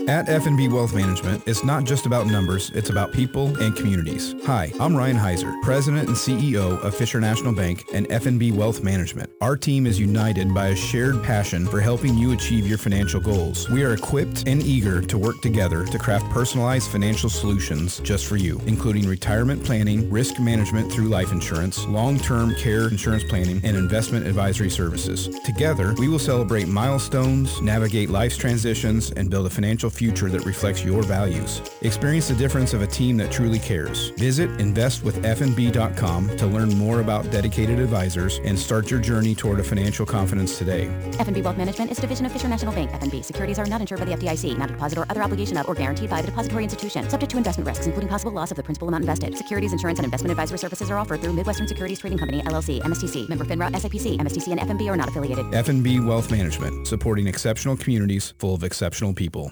At F&B Wealth Management, it's not just about numbers, it's about people and communities. Hi, I'm Ryan Heiser, President and CEO of Fisher National Bank and F&B Wealth Management. Our team is united by a shared passion for helping you achieve your financial goals. We are equipped and eager to work together to craft personalized financial solutions just for you, including retirement planning, risk management through life insurance, long-term care insurance planning, and investment advisory services. Together, we will celebrate milestones, navigate life's transitions, and build a financial future that reflects your values. Experience the difference of a team that truly cares. Visit investwithfnb.com to learn more about dedicated advisors and start your journey toward a financial confidence today. F&B Wealth Management is a division of Fisher National Bank. F&B securities are not insured by the FDIC, not a deposit or other obligation of or guaranteed by the depository institution, subject to investment risks, including possible loss of the principal amount invested. Securities, insurance, and investment advisory services are offered through Midwestern Securities Trading Company, LLC, MSTC, member FINRA, SIPC, MSTC, and F&B are not affiliated. F&B Wealth Management, supporting exceptional communities full of exceptional people.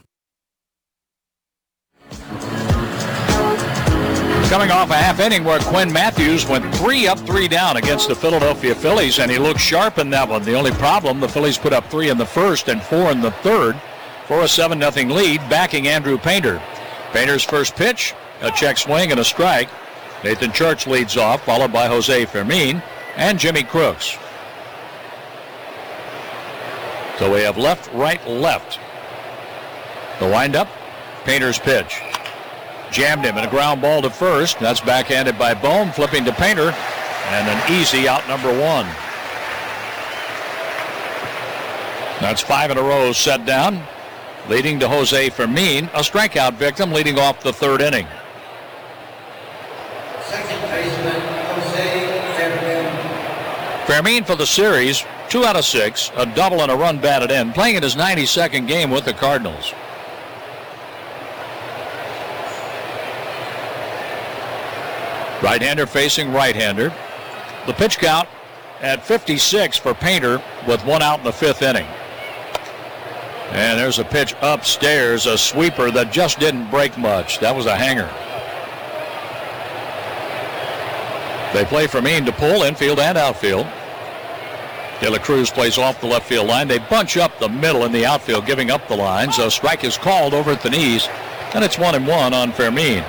Coming off a half inning where Quinn Matthews went 3 up, 3 down against the Philadelphia Phillies, and he looked sharp in that one. The only problem, the Phillies put up 3 in the first and 4 in the third for a 7-0 lead, backing Andrew Painter. Painter's first pitch, a check swing and a strike. Nathan Church leads off, followed by Jose Fermin and Jimmy Crooks. So we have left, right, left. The windup, Painter's pitch. Jammed him in a ground ball to first. That's backhanded by Bohm, flipping to Painter, and an easy out number 1. That's 5 in a row set down, leading to Jose Fermin, a strikeout victim, leading off the third inning. Second baseman, Jose Fermin. Fermin for the series, 2 out of 6, a double and a run batted in, playing in his 92nd game with the Cardinals. Right-hander facing right-hander. The pitch count at 56 for Painter with 1 out in the 5th inning. And there's a pitch upstairs, a sweeper that just didn't break much. That was a hanger. They play Fermin to pull infield and outfield. De La Cruz plays off the left field line. They bunch up the middle in the outfield, giving up the line. So a strike is called over at the knees, and it's 1-1 on Fermin.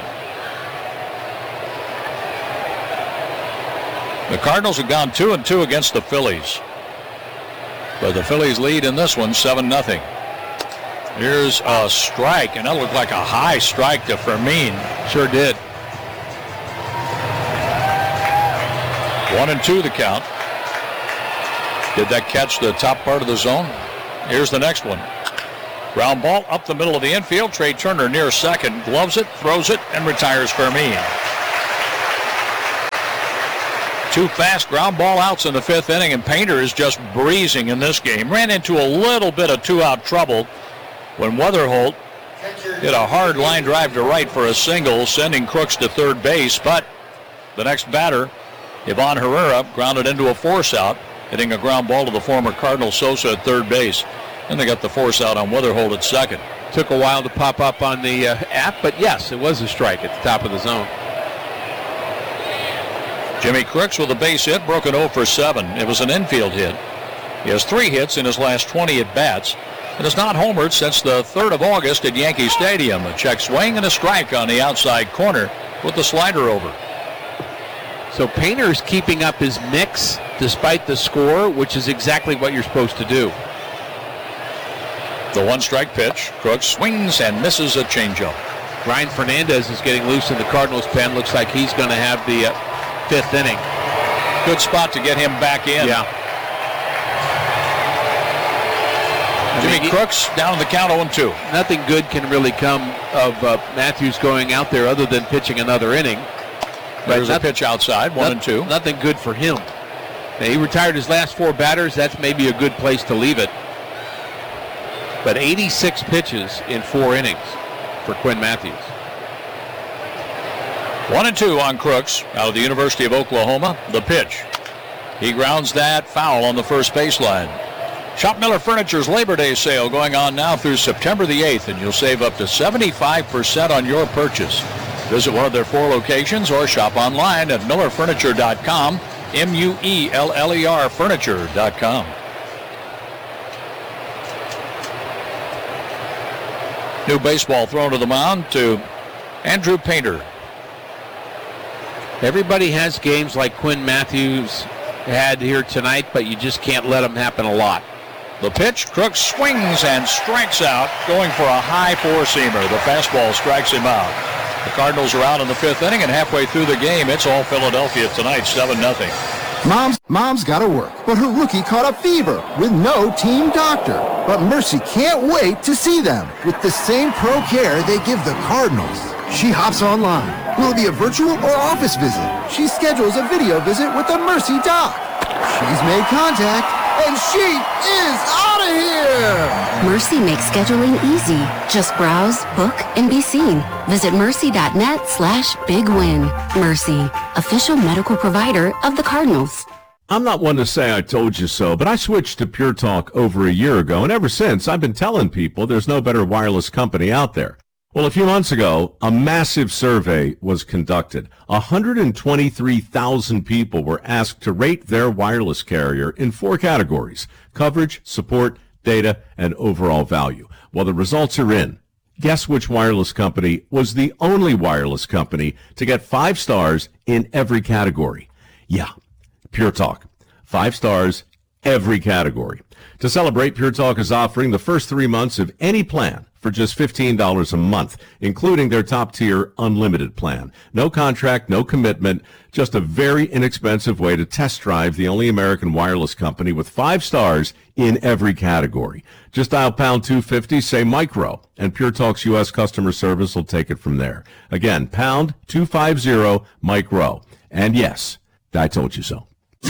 The Cardinals have gone 2-2 against the Phillies. But the Phillies lead in this one 7-0. Here's a strike, and that looked like a high strike to Fermin. Sure did. 1-2 the count. Did that catch the top part of the zone? Here's the next one. Ground ball up the middle of the infield. Trey Turner near second, gloves it, throws it, and retires Fermin. 2 fast ground ball outs in the 5th inning, and Painter is just breezing in this game. Ran into a little bit of 2-out trouble when Weatherholt hit a hard line drive to right for a single, sending Crooks to third base. But the next batter, Ivan Herrera, grounded into a force out, hitting a ground ball to the former Cardinal Sosa at third base. And they got the force out on Weatherholt at second. Took a while to pop up on the app, but yes, it was a strike at the top of the zone. Jimmy Crooks with a base hit, broken 0 for 7. It was an infield hit. He has 3 hits in his last 20 at-bats, and has not homered since the 3rd of August at Yankee Stadium. A check swing and a strike on the outside corner with the slider over. So Painter's keeping up his mix despite the score, which is exactly what you're supposed to do. The 1-strike pitch. Crooks swings and misses a changeup. Ryan Fernandez is getting loose in the Cardinals' pen. Looks like he's going to have the 5th inning. Good spot to get him back in. Yeah. Jimmy Crooks down in the count 0-2. Nothing good can really come of Matthews going out there other than pitching another inning. There's a pitch outside, 1-2. Nothing good for him. Now, he retired his last 4 batters. That's maybe a good place to leave it. But 86 pitches in 4 innings for Quinn Matthews. 1-2 on Crooks out of the University of Oklahoma. The pitch. He grounds that foul on the first baseline. Shop Miller Furniture's Labor Day sale going on now through September the 8th, and you'll save up to 75% on your purchase. Visit one of their 4 locations or shop online at millerfurniture.com, MUELLER furniture.com. New baseball thrown to the mound to Andrew Painter. Everybody has games like Quinn Matthews had here tonight, but you just can't let them happen a lot. The pitch, Crooks swings and strikes out, going for a high four-seamer. The fastball strikes him out. The Cardinals are out in the 5th inning, and halfway through the game, it's all Philadelphia tonight, 7-0. Mom's got to work, but her rookie caught a fever with no team doctor. But Mercy can't wait to see them with the same pro care they give the Cardinals. She hops online. Will it be a virtual or office visit? She schedules a video visit with the Mercy doc. She's made contact, and she is out of here! Mercy makes scheduling easy. Just browse, book, and be seen. Visit mercy.net/bigwin. Mercy, official medical provider of the Cardinals. I'm not one to say I told you so, but I switched to Pure Talk over a year ago, and ever since, I've been telling people there's no better wireless company out there. Well, a few months ago, a massive survey was conducted. 123,000 people were asked to rate their wireless carrier in 4 categories: coverage, support, data, and overall value. Well, the results are in. Guess which wireless company was the only wireless company to get 5 stars in every category? Yeah, Pure Talk. 5 stars, every category. To celebrate, Pure Talk is offering the first 3 months of any plan for just $15 a month, including their top-tier unlimited plan. No contract, no commitment, just a very inexpensive way to test drive the only American wireless company with 5 stars in every category. Just dial pound 250, say micro, and Pure Talk's U.S. customer service will take it from there. Again, pound 250 micro. And yes, I told you so.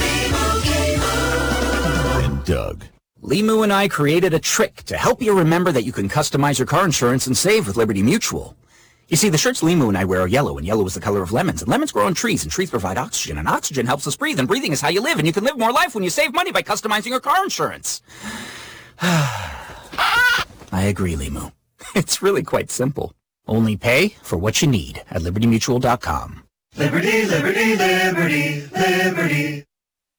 And Doug. Limu and I created a trick to help you remember that you can customize your car insurance and save with Liberty Mutual. You see, the shirts Limu and I wear are yellow, and yellow is the color of lemons, and lemons grow on trees, and trees provide oxygen, and oxygen helps us breathe, and breathing is how you live, and you can live more life when you save money by customizing your car insurance. I agree, Limu. It's really quite simple. Only pay for what you need at LibertyMutual.com. Liberty, liberty, liberty, liberty.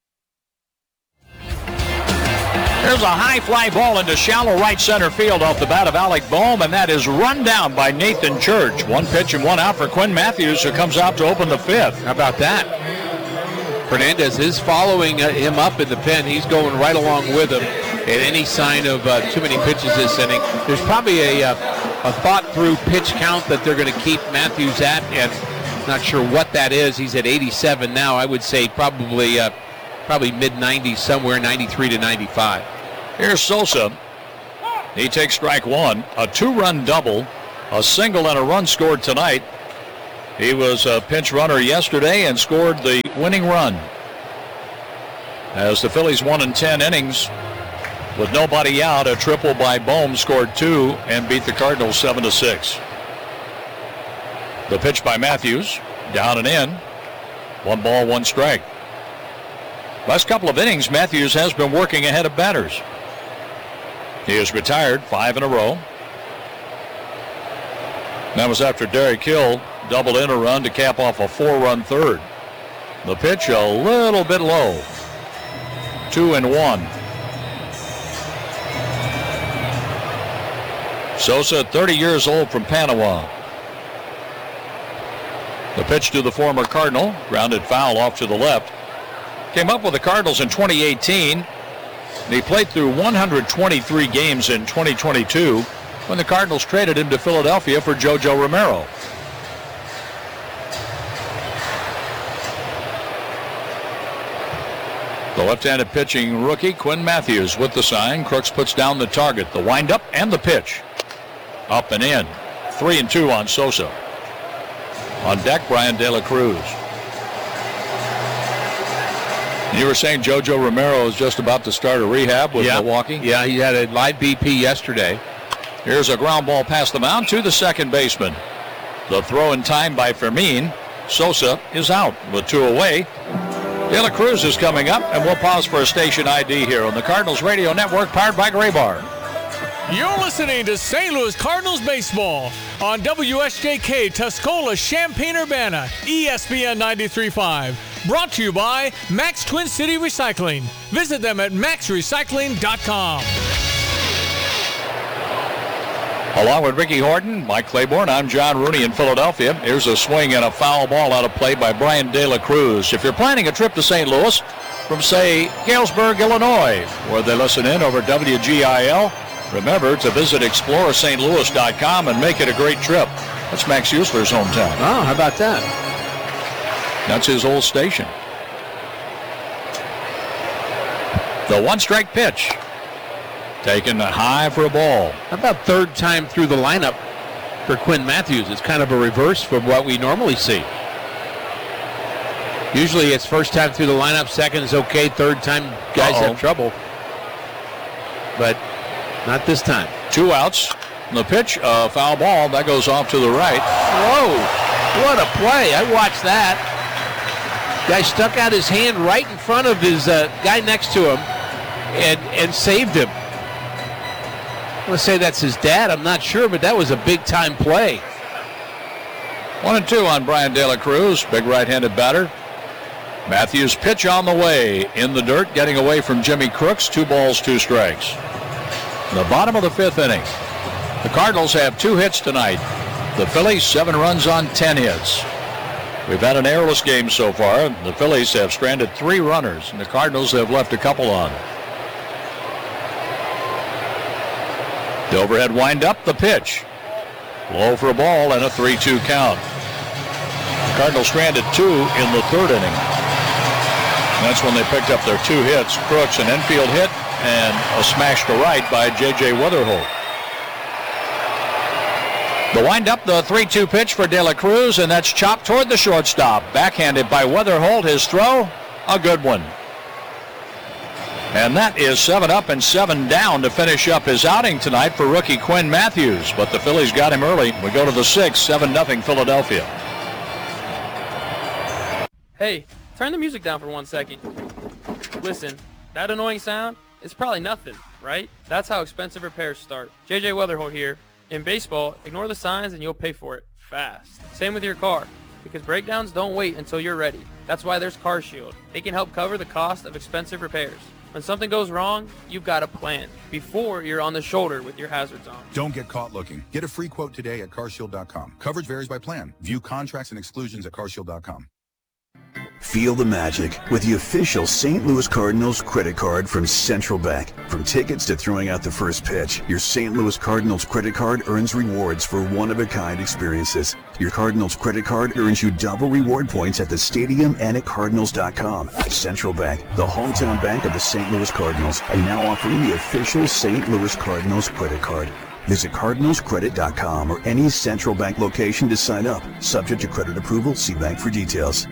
There's a high fly ball into shallow right center field off the bat of Alec Boehm, and that is run down by Nathan Church. 1 pitch and 1 out for Quinn Matthews, who comes out to open the 5th. How about that? Fernandez is following him up in the pen. He's going right along with him. And any sign of too many pitches this inning, there's probably a thought-through pitch count that they're going to keep Matthews at, and not sure what that is. He's at 87 now. I would say probably mid-90s, somewhere 93 to 95. Here's Sosa. He takes strike 1. A 2-run double, a single, and a run scored tonight. He was a pinch runner yesterday and scored the winning run. As the Phillies won in 10 innings with nobody out, a triple by Boehm scored 2 and beat the Cardinals 7-6. The pitch by Matthews, down and in. 1 ball, 1 strike. Last couple of innings, Matthews has been working ahead of batters. He is retired 5 in a row. That was after Derek Hill doubled in a run to cap off a 4-run third. The pitch a little bit low. 2-1. Sosa, 30 years old, from Panama. The pitch to the former Cardinal, grounded foul off to the left. Came up with the Cardinals in 2018. And he played through 123 games in 2022 when the Cardinals traded him to Philadelphia for JoJo Romero. The left-handed pitching rookie, Quinn Matthews, with the sign. Crooks puts down the target, the windup, and the pitch. Up and in. 3-2 on Sosa. On deck, Brian De La Cruz. You were saying JoJo Romero is just about to start a rehab with Milwaukee? Yeah, he had a live BP yesterday. Here's a ground ball past the mound to the second baseman. The throw in time by Fermin. Sosa is out with 2 away. De La Cruz is coming up, and we'll pause for a station ID here on the Cardinals Radio Network, powered by Graybar. You're listening to St. Louis Cardinals baseball on WSJK Tuscola, Champaign-Urbana, ESPN 93.5. Brought to you by Max Twin City Recycling. Visit them at maxrecycling.com. Along with Ricky Horton, Mike Claiborne, I'm John Rooney in Philadelphia. Here's a swing and a foul ball out of play by Brian De La Cruz. If you're planning a trip to St. Louis from, say, Galesburg, Illinois, where they listen in over WGIL, remember to visit ExploreSt.Louis.com and make it a great trip. That's Max Usler's hometown. Oh, how about that? That's his old station. The one-strike pitch. Taken high for a ball. How about third time through the lineup for Quinn Matthews? It's kind of a reverse from what we normally see. Usually it's first time through the lineup, second is okay, third time guys have trouble. But not this time. 2 outs. The pitch, foul ball, that goes off to the right. Whoa, what a play. I watched that. Guy stuck out his hand right in front of his guy next to him and saved him. I'm going to say that's his dad. I'm not sure, but that was a big-time play. 1-2 on Brian De La Cruz, big right-handed batter. Matthews pitch on the way in the dirt, getting away from Jimmy Crooks. 2 balls, 2 strikes. The bottom of the 5th inning. The Cardinals have 2 hits tonight. The Phillies 7 runs on 10 hits. We've had an errorless game so far. The Phillies have stranded 3 runners, and the Cardinals have left a couple on. The overhead wind-up, the pitch. Low for a ball and a 3-2 count. The Cardinals stranded 2 in the 3rd inning. That's when they picked up their 2 hits. Crooks, an infield hit, and a smash to right by J.J. Wetherholt. The wind-up, the 3-2 pitch for De La Cruz, and that's chopped toward the shortstop. Backhanded by Wetherholt. His throw, a good one. And that is 7 up and 7 down to finish up his outing tonight for rookie Quinn Matthews. But the Phillies got him early. We go to the 6th, 7-0 Philadelphia. Hey, turn the music down for 1 second. Listen, that annoying sound is probably nothing, right? That's how expensive repairs start. JJ Wetherholt here. In baseball, ignore the signs and you'll pay for it fast. Same with your car, because breakdowns don't wait until you're ready. That's why there's CarShield. It can help cover the cost of expensive repairs. When something goes wrong, you've got a plan before you're on the shoulder with your hazards on. Don't get caught looking. Get a free quote today at CarShield.com. Coverage varies by plan. View contracts and exclusions at CarShield.com. Feel the magic with the official St. Louis Cardinals credit card from Central Bank. From tickets to throwing out the first pitch, your St. Louis Cardinals credit card earns rewards for one-of-a-kind experiences. Your Cardinals credit card earns you double reward points at the stadium and at Cardinals.com. Central Bank, the hometown bank of the St. Louis Cardinals, and now offering the official St. Louis Cardinals credit card. Visit CardinalsCredit.com or any Central Bank location to sign up. Subject to credit approval, see bank for details.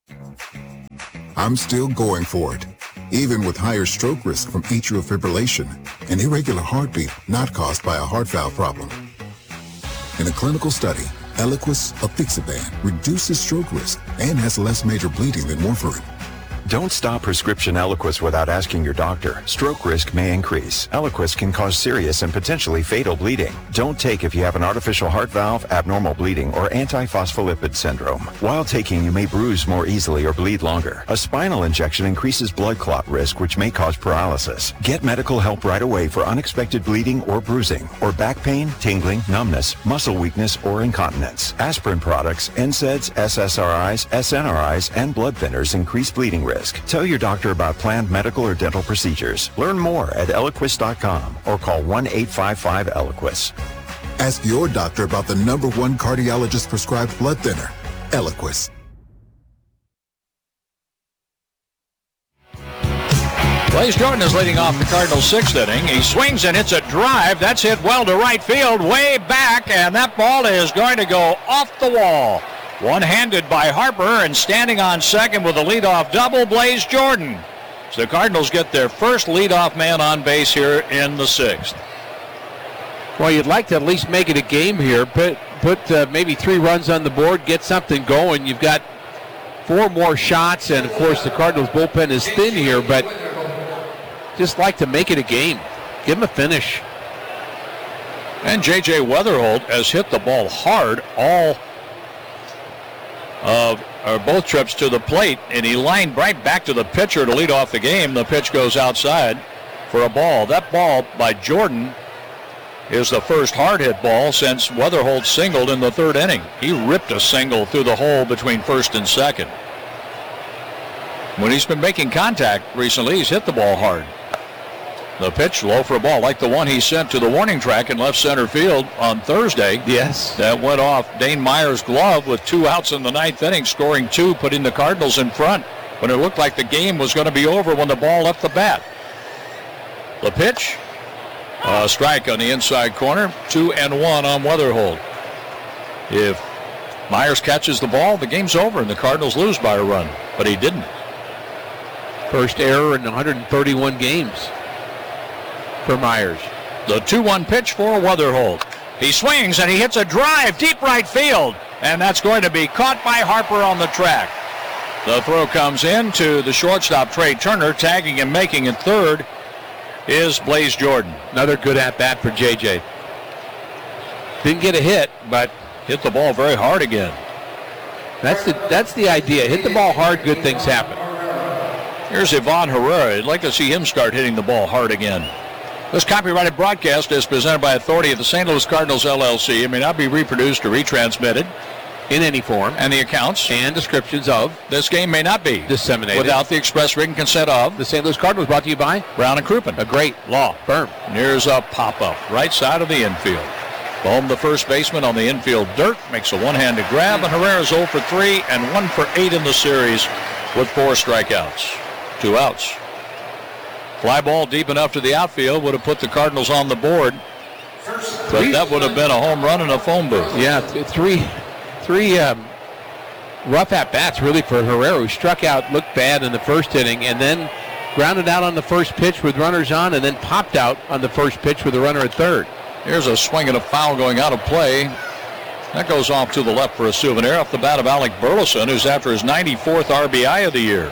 I'm still going for it, even with higher stroke risk from atrial fibrillation, an irregular heartbeat not caused by a heart valve problem. In a clinical study, Eliquis apixaban reduces stroke risk and has less major bleeding than warfarin. Don't stop prescription Eliquis without asking your doctor. Stroke risk may increase. Eliquis can cause serious and potentially fatal bleeding. Don't take if you have an artificial heart valve, abnormal bleeding, or antiphospholipid syndrome. While taking, you may bruise more easily or bleed longer. A spinal injection increases blood clot risk, which may cause paralysis. Get medical help right away for unexpected bleeding or bruising, or back pain, tingling, numbness, muscle weakness, or incontinence. Aspirin products, NSAIDs, SSRIs, SNRIs, and blood thinners increase bleeding risk. Tell your doctor about planned medical or dental procedures. Learn more at Eliquis.com or call 1-855-ELIQUIS. Ask your doctor about the #1 cardiologist prescribed blood thinner, Eliquis. Blaze Jordan is leading off the Cardinals' 6th inning. He swings and hits a drive. That's hit well to right field, way back, and that ball is going to go off the wall. One-handed by Harper, and standing on second with a leadoff double, Blaze Jordan. So the Cardinals get their first leadoff man on base here in the 6th. Well, you'd like to at least make it a game here. Put maybe 3 runs on the board, get something going. You've got 4 more shots, and, of course, the Cardinals' bullpen is thin here, but just like to make it a game. Give them a finish. And J.J. Wetherholt has hit the ball hard all both trips to the plate, and he lined right back to the pitcher to lead off the game. The pitch goes outside for a ball. That ball by Jordan is the first hard hit ball since Weatherholt singled in the third inning. He ripped a single through the hole between first and second. When he's been making contact recently, he's hit the ball hard. The pitch low for a ball like the one he sent to the warning track in left center field on Thursday. Yes. That went off Dane Meyer's glove with 2 outs in the ninth inning, scoring 2, putting the Cardinals in front when it looked like the game was going to be over when the ball left the bat. The pitch, a strike on the inside corner, 2-1 on Weatherholt. If Myers catches the ball, the game's over and the Cardinals lose by a run, but he didn't. First error in 131 games for Myers. The 2-1 pitch for Weatherholt. He swings and he hits a drive deep right field, and that's going to be caught by Harper on the track. The throw comes in to the shortstop, Trey Turner. Tagging and making it third is Blaze Jordan. Another good at-bat for J.J. Didn't get a hit, but hit the ball very hard again. That's the idea. Hit the ball hard, good things happen. Here's Ivan Herrera. I'd like to see him start hitting the ball hard again. This copyrighted broadcast is presented by authority of the St. Louis Cardinals, LLC. It may not be reproduced or retransmitted in any form. And the accounts and descriptions of this game may not be disseminated without the express written consent of the St. Louis Cardinals. Brought to you by Brown and Crouppen. A great law firm. And here's a pop-up right side of the infield. Bohm, the first baseman on the infield dirt, makes a one-handed grab, and Herrera's 0 for 3 and 1 for 8 in the series with 4 strikeouts. 2 outs. Fly ball deep enough to the outfield would have put the Cardinals on the board, but that would have been a home run in a phone booth. Yeah, three rough at-bats really for Herrera, who struck out, looked bad in the first inning, and then grounded out on the first pitch with runners on, and then popped out on the first pitch with a runner at third. Here's a swing and a foul going out of play. That goes off to the left for a souvenir off the bat of Alec Burleson, who's after his 94th RBI of the year.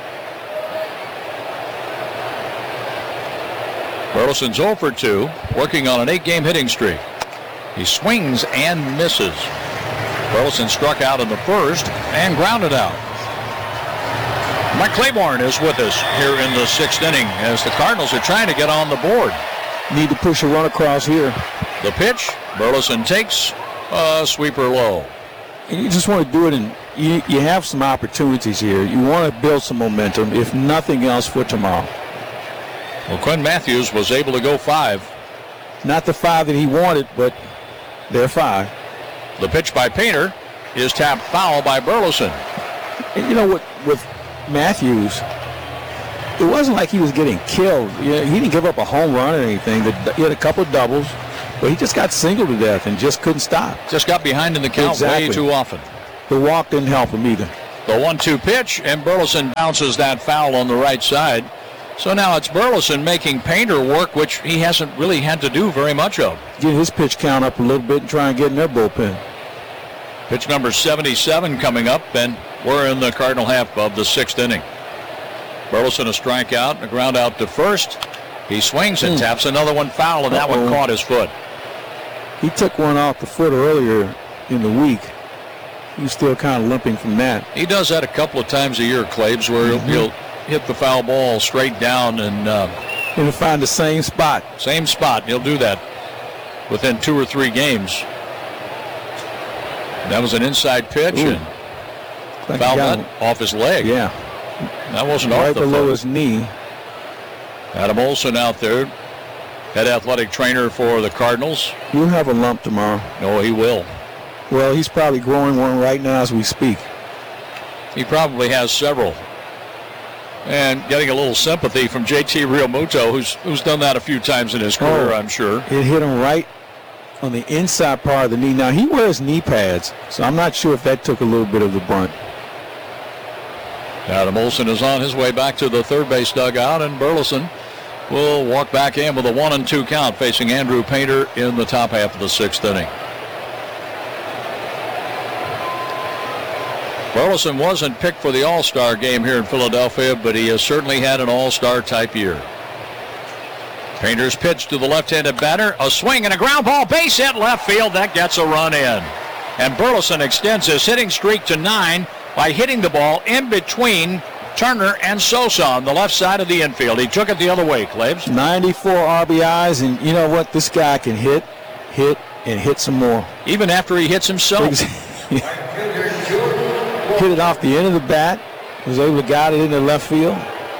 Burleson's 0 for 2, working on an 8-game hitting streak. He swings and misses. Burleson struck out in the first and grounded out. Mike Claiborne is with us here in the 6th inning as the Cardinals are trying to get on the board. Need to push a run across here. The pitch, Burleson takes a sweeper low. And you just want to do it, and you have some opportunities here. You want to build some momentum, if nothing else, for tomorrow. Well, Quinn Matthews was able to go 5. Not the 5 that he wanted, but they're 5. The pitch by Painter is tapped foul by Burleson. And you know what, with Matthews, it wasn't like he was getting killed. He didn't give up a home run or anything. He had a couple of doubles, but he just got singled to death and just couldn't stop. Just got behind in the count way too often. The walk didn't help him either. The 1-2 pitch, and Burleson bounces that foul on the right side. So now it's Burleson making Painter work, which he hasn't really had to do very much of. Get his pitch count up a little bit and try and get in their bullpen. Pitch number 77 coming up, and we're in the Cardinal half of the 6th inning. Burleson a strikeout and a ground out to first. He swings and taps another one foul, and that one caught his foot. He took one off the foot earlier in the week. He's still kind of limping from that. He does that a couple of times a year, Claibs, where he'll hit the foul ball straight down and he'll find the same spot. Same spot. He'll do that within 2 or 3 games. That was an inside pitch and fouled that off his leg. Yeah. That wasn't right off the below foot. his knee. Adam Olson out there, head athletic trainer for the Cardinals. He'll have a lump tomorrow. No, he will. Well, he's probably growing one right now as we speak. He probably has several. And getting a little sympathy from JT Realmuto, who's done that a few times in his career, I'm sure. It hit him right on the inside part of the knee. Now, he wears knee pads, so I'm not sure if that took a little bit of the brunt. Adam Olson is on his way back to the third base dugout, and Burleson will walk back in with a 1-2 count facing Andrew Painter in the top half of the 6th inning. Burleson wasn't picked for the All-Star game here in Philadelphia, but he has certainly had an All-Star type year. Painter's pitch to the left-handed batter, a swing and a ground ball, base hit left field, that gets a run in. And Burleson extends his hitting streak to 9 by hitting the ball in between Turner and Sosa on the left side of the infield. He took it the other way, Claves. 94 RBIs, and you know what? This guy can hit, and hit some more. Even after he hits himself. Hit it off the end of the bat. Was able to guide it into left field.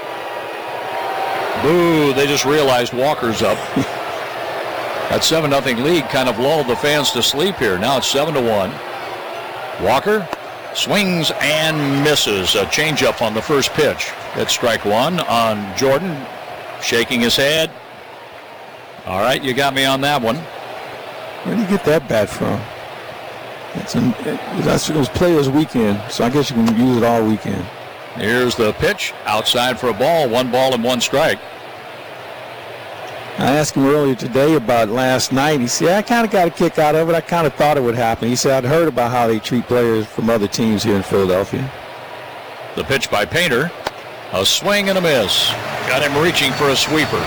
Boo, they just realized Walker's up. That 7-0 lead kind of lulled the fans to sleep here. Now it's 7-1. Walker swings and misses. A changeup on the first pitch. That's strike one on Jordan. Shaking his head. All right, you got me on that one. Where did you get that bat from? It was Players Weekend, so I guess you can use it all weekend. Here's the pitch. Outside for a ball. 1 ball and 1 strike. I asked him earlier today about last night. He said, I kind of got a kick out of it. I kind of thought it would happen. He said, I'd heard about how they treat players from other teams here in Philadelphia. The pitch by Painter. A swing and a miss. Got him reaching for a sweeper.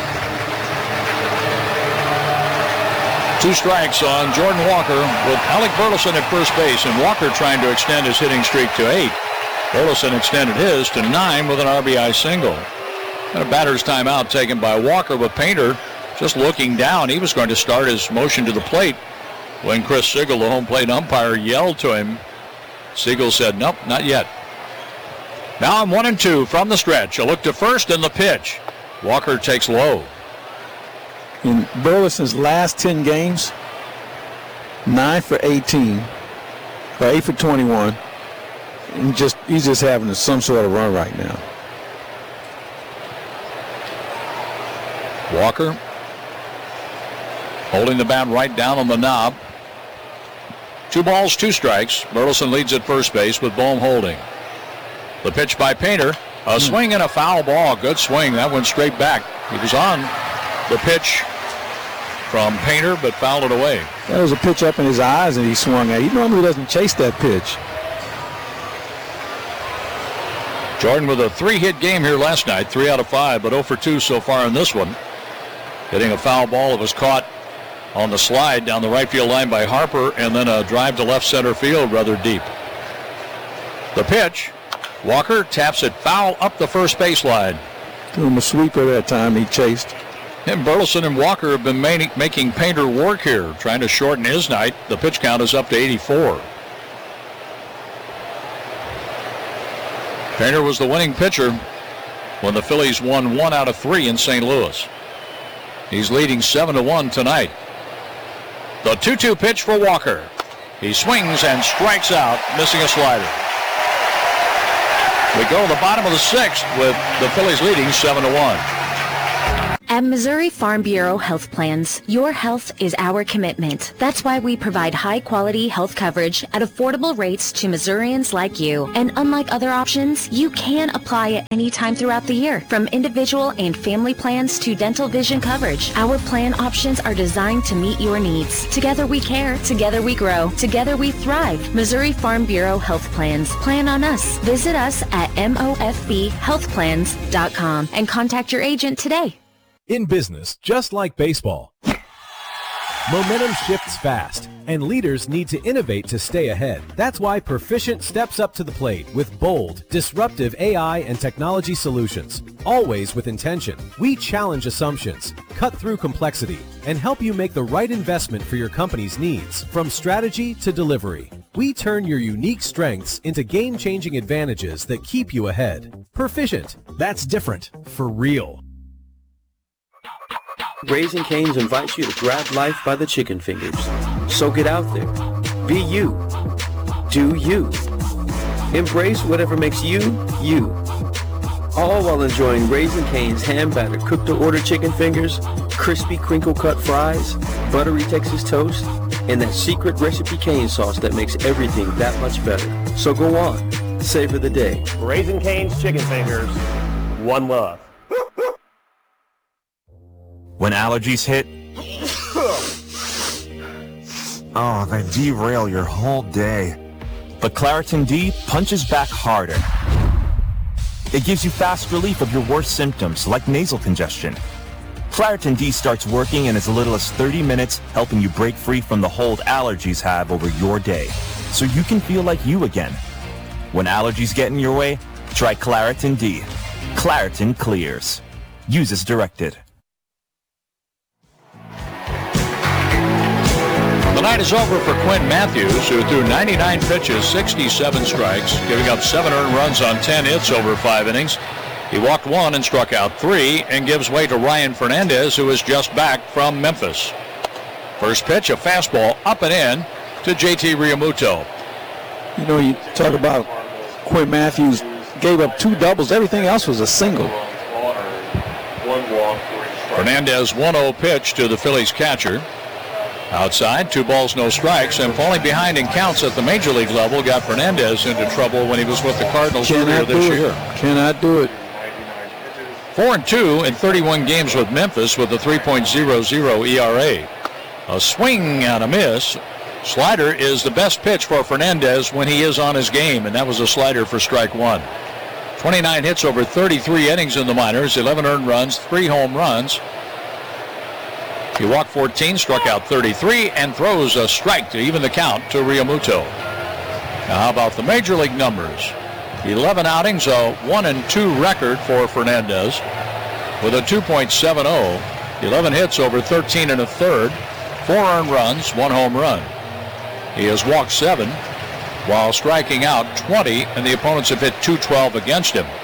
2 strikes on Jordan Walker with Alec Burleson at first base, and Walker trying to extend his hitting streak to 8. Burleson extended his to 9 with an RBI single. And a batter's timeout taken by Walker, with Painter just looking down. He was going to start his motion to the plate when Chris Siegel, the home plate umpire, yelled to him. Siegel said, nope, not yet. Now I'm 1-2 from the stretch. A look to first and the pitch. Walker takes low. In Burleson's last 10 games, 9 for 18, or 8 for 21. And he's just having some sort of run right now. Walker holding the bat right down on the knob. 2 balls, 2 strikes. Burleson leads at first base with Bohm holding. The pitch by Painter. A swing and a foul ball. Good swing. That went straight back. He was on the pitch from Painter, but fouled it away. That was a pitch up in his eyes and he swung at. He normally doesn't chase that pitch. Jordan with a 3-hit game here last night. 3 out of 5, but 0 for 2 so far in this one. Hitting a foul ball that was caught on the slide down the right field line by Harper, and then a drive to left center field rather deep. The pitch. Walker taps it foul up the first baseline. Threw him a sweeper that time. He chased. And Burleson and Walker have been making Painter work here, trying to shorten his night. The pitch count is up to 84. Painter was the winning pitcher when the Phillies won 1 out of 3 in St. Louis. He's leading 7-1 tonight. The 2-2 pitch for Walker. He swings and strikes out, missing a slider. We go to the bottom of the 6th with the Phillies leading 7-1. At Missouri Farm Bureau Health Plans, your health is our commitment. That's why we provide high-quality health coverage at affordable rates to Missourians like you. And unlike other options, you can apply at any time throughout the year. From individual and family plans to dental vision coverage, our plan options are designed to meet your needs. Together we care, together we grow, together we thrive. Missouri Farm Bureau Health Plans. Plan on us. Visit us at mofbhealthplans.com and contact your agent today. In business, just like baseball, momentum shifts fast, and leaders need to innovate to stay ahead. That's why Perficient steps up to the plate with bold, disruptive AI and technology solutions. Always with intention, we challenge assumptions, cut through complexity, and help you make the right investment for your company's needs. From strategy to delivery, we turn your unique strengths into game-changing advantages that keep you ahead. Perficient, that's different, for real. Raising Cane's invites you to grab life by the chicken fingers. So get out there. Be you. Do you. Embrace whatever makes you, you. All while enjoying Raising Cane's hand-battered cooked-to-order chicken fingers, crispy crinkle-cut fries, buttery Texas toast, and that secret recipe cane sauce that makes everything that much better. So go on. Savor the day. Raising Cane's chicken fingers. One love. When allergies hit, they derail your whole day. But Claritin D punches back harder. It gives you fast relief of your worst symptoms, like nasal congestion. Claritin D starts working in as little as 30 minutes, helping you break free from the hold allergies have over your day, so you can feel like you again. When allergies get in your way, Try Claritin D. Claritin clears. Use as directed. The night is over for Quinn Matthews, who threw 99 pitches, 67 strikes, giving up 7 earned runs on 10 hits over 5 innings. He walked 1 and struck out 3 and gives way to Ryan Fernandez, who is just back from Memphis. First pitch, a fastball up and in to JT Realmuto. You know, you talk about Quinn Matthews gave up 2 doubles. Everything else was a single. Fernandez 1-0 pitch to the Phillies catcher. Outside, 2 balls, no strikes, and falling behind in counts at the major league level got Fernandez into trouble when he was with the Cardinals earlier this year. Cannot do it. 4-2 in 31 games with Memphis with a 3.00 ERA. A swing and a miss. Slider is the best pitch for Fernandez when he is on his game, and that was a slider for strike 1. 29 hits over 33 innings in the minors, 11 earned runs, 3 home runs. He walked 14, struck out 33, and throws a strike to even the count to Realmuto. Now how about the major league numbers? 11 outings, a 1-2 record for Fernandez with a 2.70. 11 hits over 13 1/3, 4 earned runs, 1 home run. He has walked 7 while striking out 20, and the opponents have hit .212 against him.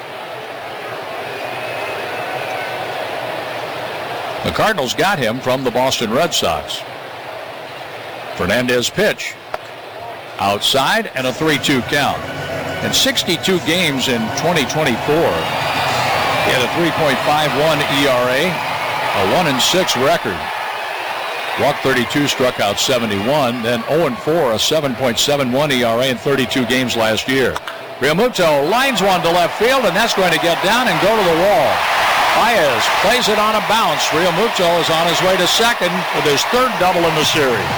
The Cardinals got him from the Boston Red Sox. Fernandez pitch. Outside and a 3-2 count. In 62 games in 2024, he had a 3.51 ERA, a 1-6 record. Walked 32, struck out 71, then 0-4, a 7.71 ERA in 32 games last year. Realmuto lines one to left field, and that's going to get down and go to the wall. Baez plays it on a bounce. Realmuto is on his way to second with his 3rd double in the series.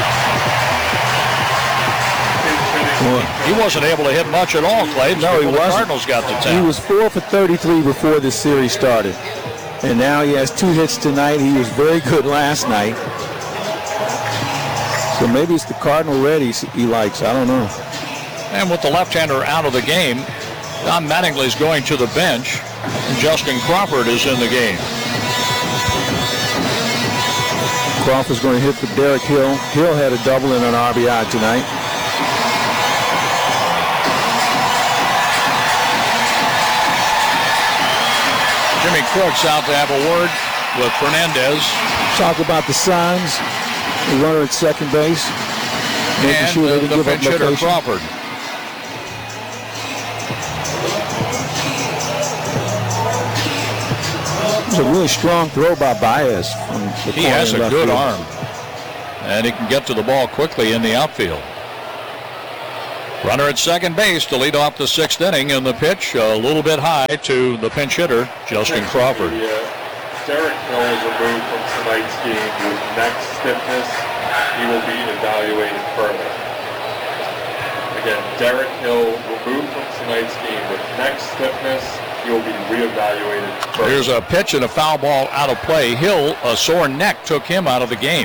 He wasn't able to hit much at all, Clay. No, he wasn't. The Cardinals got the town. He was 4 for 33 before this series started. And now he has 2 hits tonight. He was very good last night. So maybe it's the Cardinal red he likes. I don't know. And with the left-hander out of the game, Don Mattingly is going to the bench, and Justin Crawford is in the game. Crawford's going to hit for Derek Hill. Hill had a double and an RBI tonight. Jimmy Crooks out to have a word with Fernandez. Talk about the signs. The runner at second base. And sure they didn't the give up pinch hitter location. Crawford. It was a really strong throw by Baez. From the He has a good field. arm. And he can get to the ball quickly in the outfield. Runner at second base to lead off the 6th inning, and the pitch a little bit high to the pinch hitter, Justin Crawford. Derek Hill is removed from tonight's game with neck stiffness. He will be evaluated further. Again, Derek Hill removed from tonight's game with neck stiffness. He will be reevaluated further. Here's a pitch and a foul ball out of play. Hill, a sore neck, took him out of the game.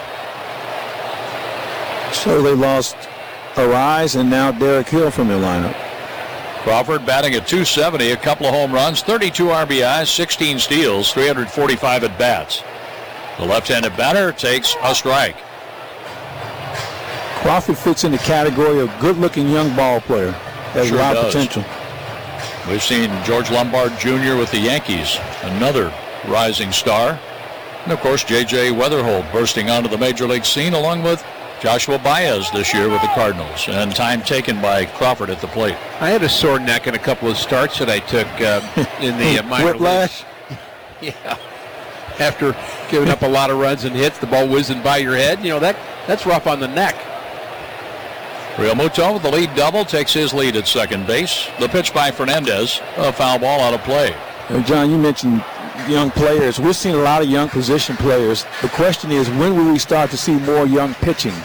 So they lost Arise and now Derek Hill from their lineup. Crawford batting at .270, a couple of home runs, 32 RBIs, 16 steals, 345 at bats. The left-handed batter takes a strike. Crawford fits in the category of good-looking young ball player. Has Sure a lot of does. potential. We've seen George Lombard Jr. with the Yankees, another rising star. And, of course, J.J. Weatherholt bursting onto the major league scene along with Joshua Baez this year with the Cardinals, and time taken by Crawford at the plate. I had a sore neck in a couple of starts that I took in the minor Whiplash? leagues. Yeah. After giving up a lot of runs and hits, the ball whizzing by your head, you know, that's rough on the neck. Realmuto with the lead double takes his lead at second base. The pitch by Fernandez, a foul ball out of play. John, you mentioned young players. We're seeing a lot of young position players. The question is, when will we start to see more young pitching?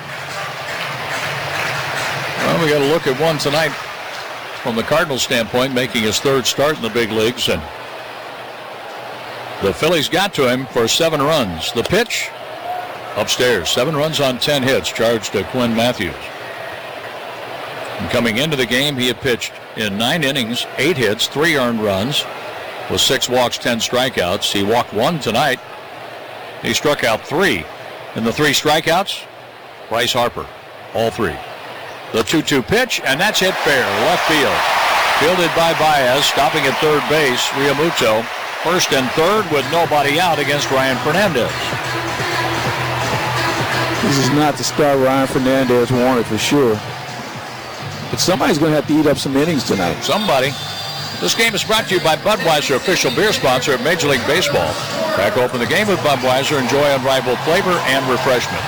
Well, we got to look at one tonight from the Cardinals standpoint, making his 3rd start in the big leagues, and the Phillies got to him for 7 runs. The pitch upstairs, 7 runs on 10 hits, charged to Quinn Matthews. And coming into the game, he had pitched in 9 innings, 8 hits, 3 earned runs, with 6 walks, 10 strikeouts. He walked 1 tonight. He struck out 3. In the 3 strikeouts, Bryce Harper, all 3. The 2-2 pitch, and that's hit fair, left field. Fielded by Baez, stopping at third base, Realmuto. First and third with nobody out against Ryan Fernandez. This is not the start Ryan Fernandez wanted for sure. But somebody's going to have to eat up some innings tonight. Somebody. This game is brought to you by Budweiser, official beer sponsor of Major League Baseball. Crack open the game with Budweiser. Enjoy unrivaled flavor and refreshment.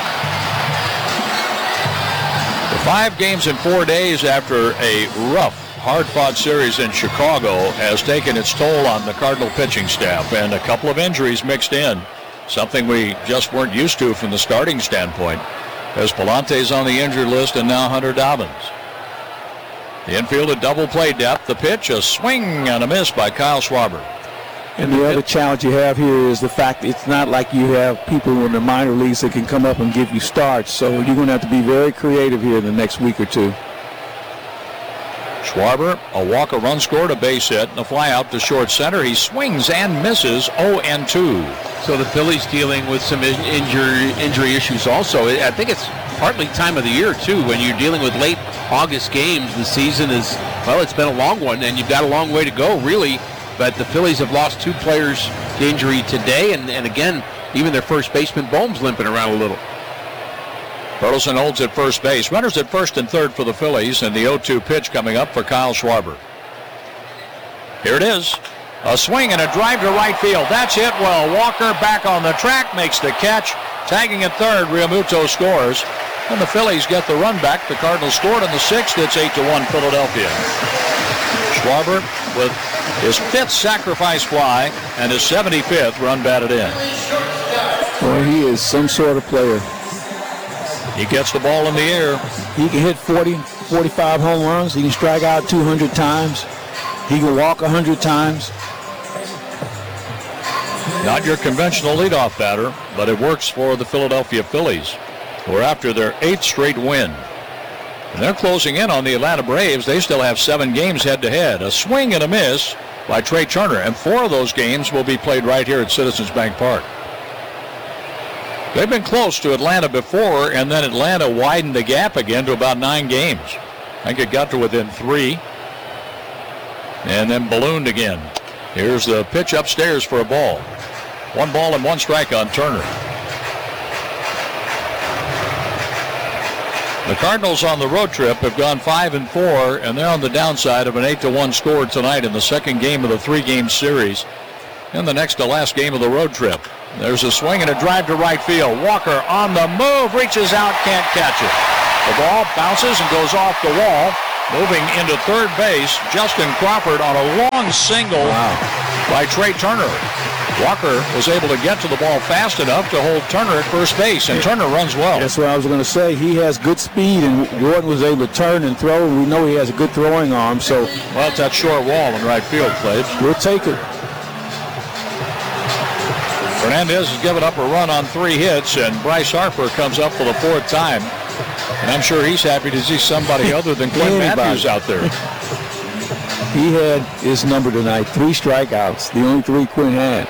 The 5 games in 4 days after a rough, hard-fought series in Chicago has taken its toll on the Cardinal pitching staff, and a couple of injuries mixed in, something we just weren't used to from the starting standpoint, as Palante's on the injured list and now Hunter Dobbins. The infield at double play depth. The pitch, a swing and a miss by Kyle Schwarber. And the other challenge you have here is the fact that it's not like you have people in the minor leagues that can come up and give you starts, so you're going to have to be very creative here in the next week or two. Schwarber, a walk, a run scored, a base hit, and a fly out to short center. He swings and misses, 0-2. So the Phillies dealing with some injury issues also. I think it's partly time of the year, too, when you're dealing with late August games. The season is, well, it's been a long one, and you've got a long way to go, really. But the Phillies have lost 2 players to injury today, and again, even their first baseman, Bohm's limping around a little. Burleson holds at first base. Runners at first and third for the Phillies, and the 0-2 pitch coming up for Kyle Schwarber. Here it is. A swing and a drive to right field. That's hit well. Walker back on the track, makes the catch. Tagging at third, Realmuto scores. And the Phillies get the run back. The Cardinals scored in the 6th. It's 8-1 Philadelphia. Schwarber with his 5th sacrifice fly and his 75th run batted in. Well, he is some sort of player. He gets the ball in the air. He can hit 40, 45 home runs. He can strike out 200 times. He can walk 100 times. Not your conventional leadoff batter, but it works for the Philadelphia Phillies. We're after their 8th straight win. And they're closing in on the Atlanta Braves. They still have 7 games head-to-head. A swing and a miss by Trey Turner, and 4 of those games will be played right here at Citizens Bank Park. They've been close to Atlanta before, and then Atlanta widened the gap again to about 9 games. I think it got to within 3, and then ballooned again. Here's the pitch upstairs for a ball. 1 ball and 1 strike on Turner. The Cardinals on the road trip have gone 5-4, and they're on the downside of an 8-1 score tonight in the 2nd game of the 3-game series, and the next to last game of the road trip. There's a swing and a drive to right field. Walker on the move, reaches out, can't catch it. The ball bounces and goes off the wall. Moving into third base, Justin Crawford on a long single by Trey Turner. Walker was able to get to the ball fast enough to hold Turner at first base, and Turner runs well. That's what I was going to say. He has good speed, and Gordon was able to turn and throw, and we know he has a good throwing arm. So, well, it's that short wall in right field, Claves. We'll take it. Fernandez has given up a run on 3 hits, and Bryce Harper comes up for the 4th time. And I'm sure he's happy to see somebody other than Quinn Matthews out there. He had his number tonight, 3 strikeouts, the only 3 Quinn had.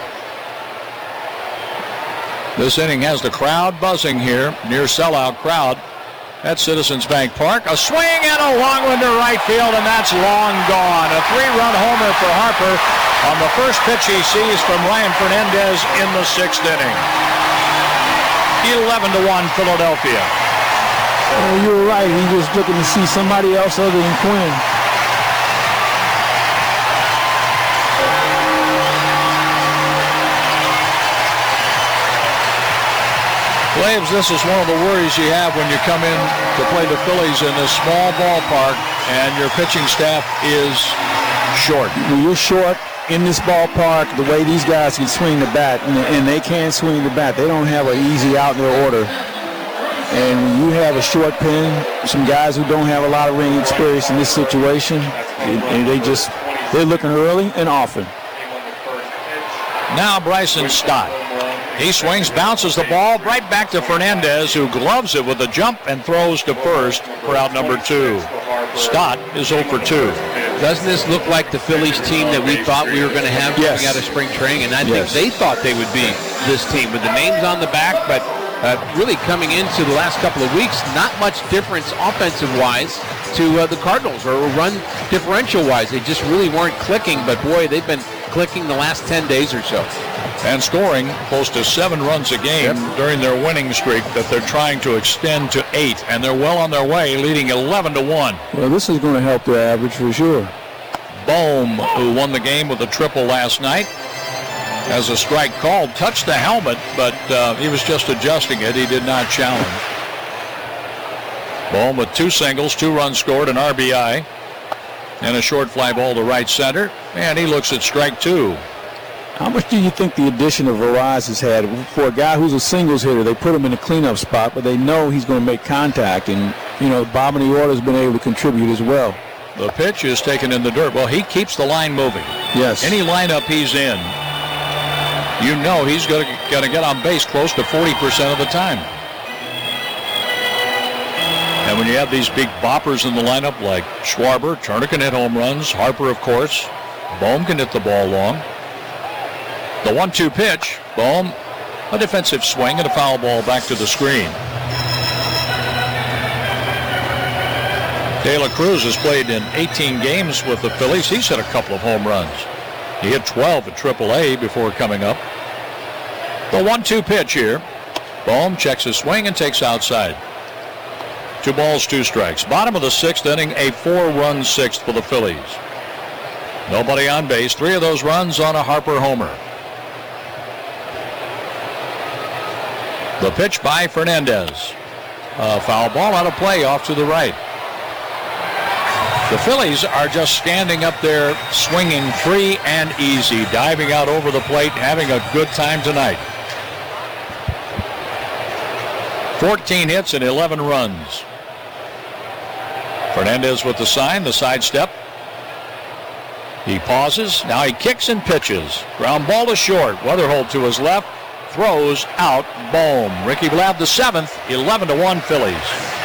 This inning has the crowd buzzing here, near sellout crowd at Citizens Bank Park. A swing and a long one to right field, and that's long gone. A 3-run homer for Harper on the first pitch he sees from Ryan Fernandez in the 6th inning. 11-1 Philadelphia. Oh, you were right. He was looking to see somebody else other than Quinn. Claves, this is one of the worries you have when you come in to play the Phillies in this small ballpark and your pitching staff is short. When you're short in this ballpark, the way these guys can swing the bat, and they can swing the bat, they don't have an easy out in their order. And when you have a short pen, some guys who don't have a lot of ring experience in this situation, and they're looking early and often. Now Bryson Stott. He swings, bounces the ball right back to Fernandez, who gloves it with a jump and throws to first for out number 2. Stott is 0 for 2. Doesn't this look like the Phillies team that we thought we were going to have coming out of spring training? And I think they thought they would be this team with the names on the back, but really coming into the last couple of weeks, not much difference offensive-wise to the Cardinals, or run differential-wise. They just really weren't clicking, but boy, they've been clicking the last 10 days or so. And scoring close to 7 runs a game during their winning streak that they're trying to extend to 8, and they're well on their way, leading 11-1. Well, this is going to help their average for sure. Bohm, who won the game with a triple last night, has a strike called, touched the helmet, but he was just adjusting it. He did not challenge. Bohm with 2 singles, 2 runs scored, an RBI, and a short fly ball to right center, and he looks at strike 2. How much do you think the addition of Varaz has had? For a guy who's a singles hitter, they put him in a cleanup spot, but they know he's going to make contact, and, Bob Niorta's been able to contribute as well. The pitch is taken in the dirt. Well, he keeps the line moving. Yes. Any lineup he's in, he's going to get on base close to 40% of the time. And when you have these big boppers in the lineup like Schwarber, Turner can hit home runs, Harper, of course, Bohm can hit the ball long. The 1-2 pitch, Bohm, a defensive swing and a foul ball back to the screen. De La Cruz has played in 18 games with the Phillies. He's hit a couple of home runs. He hit 12 at AAA before coming up. The 1-2 pitch here. Bohm checks his swing and takes outside. 2 balls, 2 strikes. Bottom of the 6th inning, a 4-run 6th for the Phillies. Nobody on base. 3 of those runs on a Harper homer. The pitch by Fernandez. A foul ball out of play off to the right. The Phillies are just standing up there, swinging free and easy, diving out over the plate, having a good time tonight. 14 hits and 11 runs. Fernandez with the sign, the sidestep. He pauses. Now he kicks and pitches. Ground ball to short. Weatherholt to his left. Throws out Bohm. Ricky Vlad the 7th, 11-1 Phillies.